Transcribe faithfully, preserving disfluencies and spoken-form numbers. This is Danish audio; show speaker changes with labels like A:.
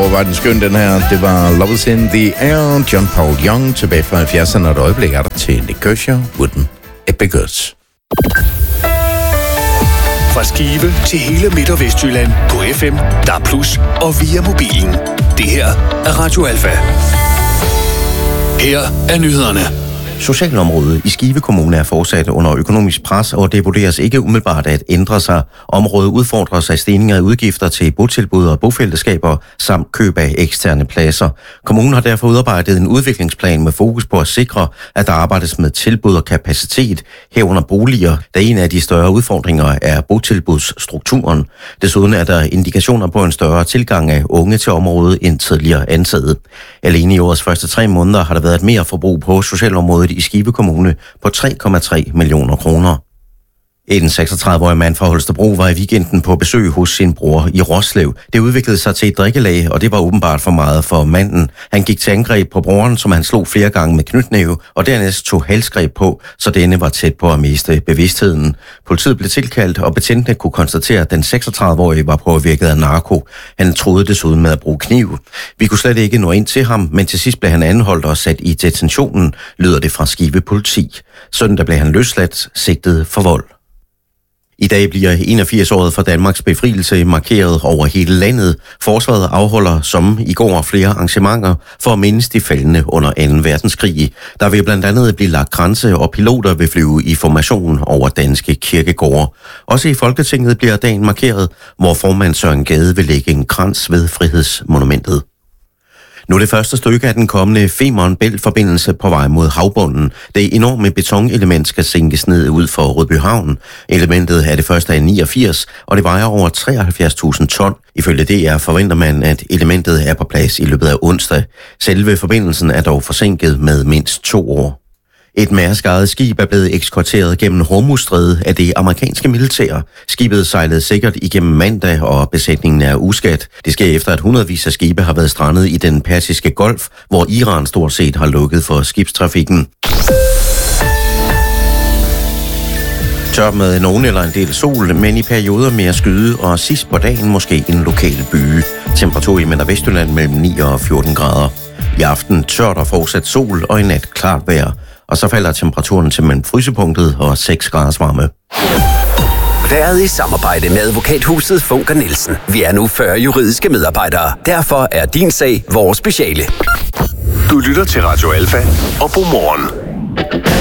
A: hvor var den skøn, den her. Det var Love is in the Air, John Paul Young, tilbage fra halvfjerdserne, og et øjeblik er der til Nick Kershaw, Wooden Epic Goods.
B: Fra Skive til hele Midt- og Vestjylland på F M, D A B plus og via mobilen. Det her er Radio Alfa. Her er nyhederne.
C: Socialområdet i Skive Kommune er fortsat under økonomisk pres, og det vurderes ikke umiddelbart at ændre sig. Området udfordres af stigninger af udgifter til botilbud og bofællesskaber samt køb af eksterne pladser. Kommunen har derfor udarbejdet en udviklingsplan med fokus på at sikre, at der arbejdes med tilbud og kapacitet herunder boliger, da en af de større udfordringer er botilbudsstrukturen. Desuden er der indikationer på en større tilgang af unge til området end tidligere antaget. Alene i årets første tre måneder har der været et mere forbrug på socialområdet i Skive Kommune på tre komma tre millioner kroner. En seksogtredive-årig mand fra Holstebro var i weekenden på besøg hos sin bror i Roslev. Det udviklede sig til et drikkelag, og det var åbenbart for meget for manden. Han gik til angreb på broren, som han slog flere gange med knytnæve, og dernæst tog halsgreb på, så denne var tæt på at miste bevidstheden. Politiet blev tilkaldt, og betjentene kunne konstatere, at den seksogtredive-årige var påvirket af narko. Han troede desuden med at bruge kniv. Vi kunne slet ikke nå ind til ham, men til sidst blev han anholdt og sat i detentionen, lyder det fra Skive Politi. Søndag blev han løsladt, sigtet for vold. I dag bliver enogfirs-året for Danmarks befrielse markeret over hele landet. Forsvaret afholder som i går flere arrangementer for at mindes de faldne under anden verdenskrig. Der vil blandt andet blive lagt kranse, og piloter vil flyve i formation over danske kirkegårde. Også i Folketinget bliver dagen markeret, hvor formand Søren Gade vil lægge en krans ved Frihedsmonumentet. Nu er det første stykke af den kommende Femern Bælt-forbindelse på vej mod havbunden. Det enorme betonelement skal sænkes ned ud for Rødbyhavn. Elementet er det første af niogfirs, og det vejer over treoghalvfjerds tusind ton. Ifølge D R forventer man, at elementet er på plads i løbet af onsdag. Selve forbindelsen er dog forsinket med mindst to år. Et Mærsk-ejet skib er blevet eskorteret gennem Hormuzstrædet af det amerikanske militær. Skibet sejlede sikkert igennem mandag, og besætningen er uskadt. Det sker efter, at hundredvis af skibe har været strandet i den Persiske Golf, hvor Iran stort set har lukket for skibstrafikken. Tør med nogen eller en del sol, men i perioder mere skyde, og sidst på dagen måske en lokal byge. Temperatur i Midt- og Vestjylland mellem ni og fjorten grader. I aften tørt og fortsat sol, og i nat klart vejr. Og så falder temperaturen til mellem frysepunktet og seks graders varme.
D: Været i samarbejde med advokathuset Funker Nielsen. Vi er nu fyrre juridiske medarbejdere. Derfor er din sag vores speciale.
B: Du lytter til Radio Alfa, og god morgen.